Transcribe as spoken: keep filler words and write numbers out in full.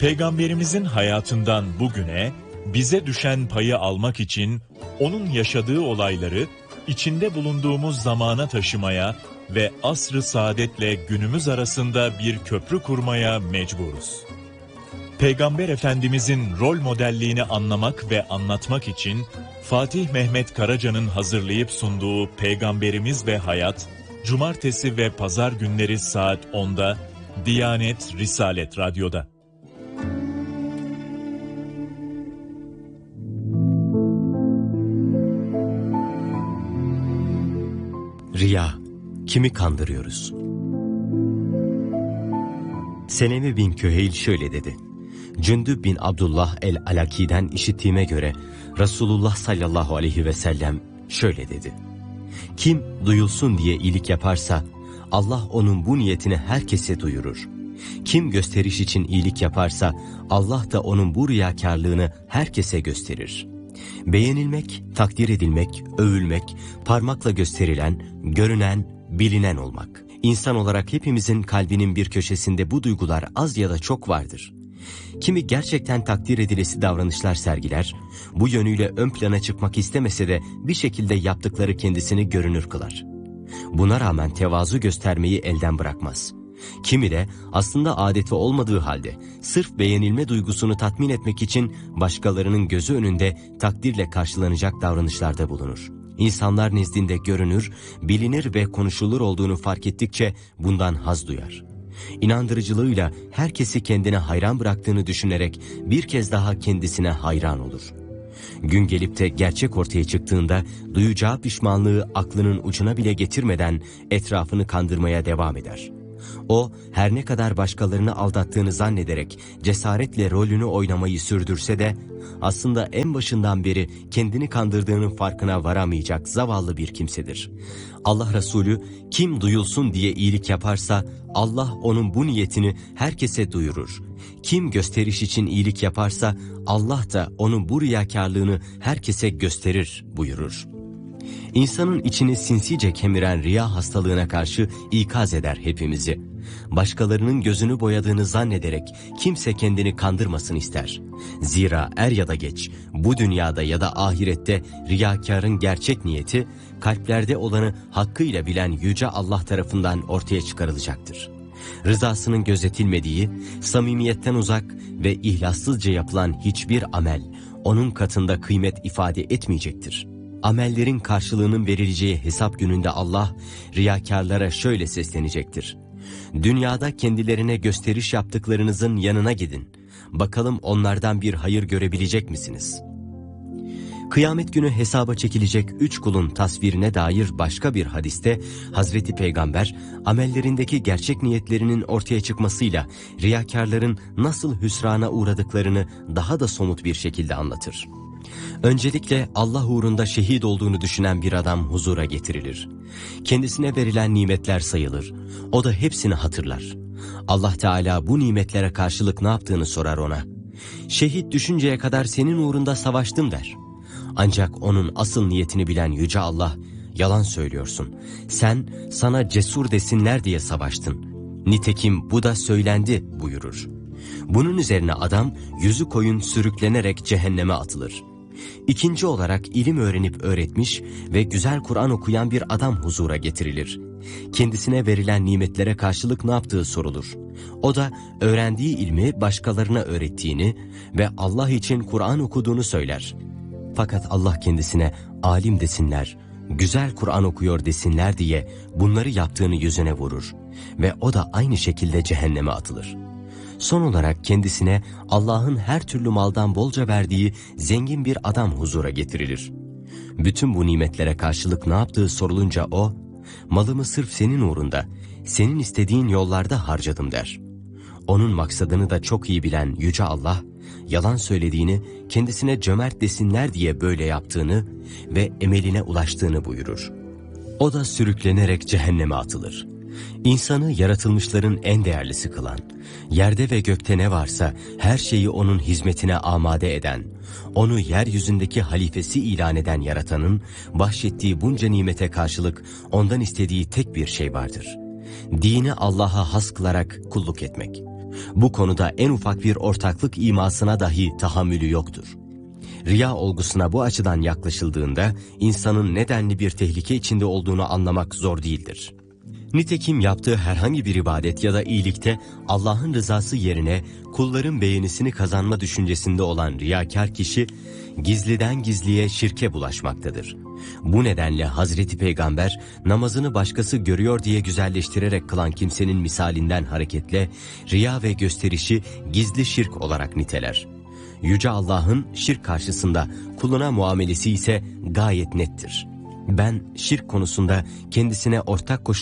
Peygamberimizin hayatından bugüne bize düşen payı almak için onun yaşadığı olayları içinde bulunduğumuz zamana taşımaya ve asr-ı saadetle günümüz arasında bir köprü kurmaya mecburuz. Peygamber Efendimizin rol modelliğini anlamak ve anlatmak için Fatih Mehmet Karaca'nın hazırlayıp sunduğu Peygamberimiz ve Hayat, Cumartesi ve Pazar günleri saat onda Diyanet Risalet Radyo'da. Riya, kimi kandırıyoruz? Seleme bin Küheyl şöyle dedi. Cündüb bin Abdullah el-Alaki'den işittiğime göre Resulullah sallallahu aleyhi ve sellem şöyle dedi. Kim duyulsun diye iyilik yaparsa Allah onun bu niyetini herkese duyurur. Kim gösteriş için iyilik yaparsa Allah da onun bu riyakarlığını herkese gösterir. Beğenilmek, takdir edilmek, övülmek, parmakla gösterilen, görünen, bilinen olmak. İnsan olarak hepimizin kalbinin bir köşesinde bu duygular az ya da çok vardır. Kimi gerçekten takdir edilesi davranışlar sergiler, bu yönüyle ön plana çıkmak istemese de bir şekilde yaptıkları kendisini görünür kılar. Buna rağmen tevazu göstermeyi elden bırakmaz. Kimi de aslında adeti olmadığı halde sırf beğenilme duygusunu tatmin etmek için başkalarının gözü önünde takdirle karşılanacak davranışlarda bulunur. İnsanlar nezdinde görünür, bilinir ve konuşulur olduğunu fark ettikçe bundan haz duyar. İnandırıcılığıyla herkesi kendine hayran bıraktığını düşünerek bir kez daha kendisine hayran olur. Gün gelip de gerçek ortaya çıktığında duyacağı pişmanlığı aklının ucuna bile getirmeden etrafını kandırmaya devam eder. O, her ne kadar başkalarını aldattığını zannederek cesaretle rolünü oynamayı sürdürse de aslında en başından beri kendini kandırdığının farkına varamayacak zavallı bir kimsedir. Allah Resulü kim duyulsun diye iyilik yaparsa Allah onun bu niyetini herkese duyurur. Kim gösteriş için iyilik yaparsa Allah da onun bu riyakarlığını herkese gösterir buyurur. İnsanın içini sinsice kemiren riya hastalığına karşı ikaz eder hepimizi. Başkalarının gözünü boyadığını zannederek kimse kendini kandırmasın ister. Zira er ya da geç bu dünyada ya da ahirette riyakarın gerçek niyeti kalplerde olanı hakkıyla bilen Yüce Allah tarafından ortaya çıkarılacaktır. Rızasının gözetilmediği, samimiyetten uzak ve ihlassızca yapılan hiçbir amel onun katında kıymet ifade etmeyecektir. Amellerin karşılığının verileceği hesap gününde Allah riyakarlara şöyle seslenecektir. Dünyada kendilerine gösteriş yaptıklarınızın yanına gidin. Bakalım onlardan bir hayır görebilecek misiniz? Kıyamet günü hesaba çekilecek üç kulun tasvirine dair başka bir hadiste Hazreti Peygamber amellerindeki gerçek niyetlerinin ortaya çıkmasıyla riyakarların nasıl hüsrana uğradıklarını daha da somut bir şekilde anlatır. Öncelikle Allah uğrunda şehit olduğunu düşünen bir adam huzura getirilir. Kendisine verilen nimetler sayılır. O da hepsini hatırlar. Allah Teala bu nimetlere karşılık ne yaptığını sorar ona. Şehit düşünceye kadar senin uğrunda savaştım der. Ancak onun asıl niyetini bilen Yüce Allah, yalan söylüyorsun. Sen sana cesur desinler diye savaştın. Nitekim bu da söylendi buyurur. Bunun üzerine adam yüzü koyun sürüklenerek cehenneme atılır. İkinci olarak ilim öğrenip öğretmiş ve güzel Kur'an okuyan bir adam huzura getirilir. Kendisine verilen nimetlere karşılık ne yaptığı sorulur. O da öğrendiği ilmi başkalarına öğrettiğini ve Allah için Kur'an okuduğunu söyler. Fakat Allah kendisine alim desinler, güzel Kur'an okuyor desinler diye bunları yaptığını yüzüne vurur ve o da aynı şekilde cehenneme atılır. Son olarak kendisine Allah'ın her türlü maldan bolca verdiği zengin bir adam huzura getirilir. Bütün bu nimetlere karşılık ne yaptığı sorulunca o, malımı sırf senin uğrunda, senin istediğin yollarda harcadım der. Onun maksadını da çok iyi bilen Yüce Allah, yalan söylediğini, kendisine cömert desinler diye böyle yaptığını ve emeline ulaştığını buyurur. O da sürüklenerek cehenneme atılır. İnsanı yaratılmışların en değerlisi kılan, yerde ve gökte ne varsa her şeyi onun hizmetine amade eden, onu yeryüzündeki halifesi ilan eden yaratanın bahşettiği bunca nimete karşılık ondan istediği tek bir şey vardır. Dini Allah'a has kılarak kulluk etmek. Bu konuda en ufak bir ortaklık imasına dahi tahammülü yoktur. Riya olgusuna bu açıdan yaklaşıldığında insanın nedenli bir tehlike içinde olduğunu anlamak zor değildir. Nitekim yaptığı herhangi bir ibadet ya da iyilikte Allah'ın rızası yerine kulların beğenisini kazanma düşüncesinde olan riyakar kişi gizliden gizliye şirke bulaşmaktadır. Bu nedenle Hazreti Peygamber namazını başkası görüyor diye güzelleştirerek kılan kimsenin misalinden hareketle riya ve gösterişi gizli şirk olarak niteler. Yüce Allah'ın şirk karşısında kuluna muamelesi ise gayet nettir. Ben şirk konusunda kendisine ortak koşulan